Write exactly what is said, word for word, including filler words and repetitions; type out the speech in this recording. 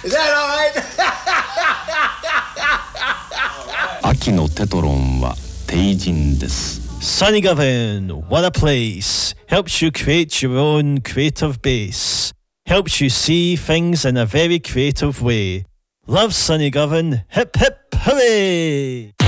Is that alright? 秋のテトロンは帝人です。 Sunny Govan, what a place. Helps you create your own creative base. Helps you see things in a very creative way. Love Sunny Govan. Hip hip hooray!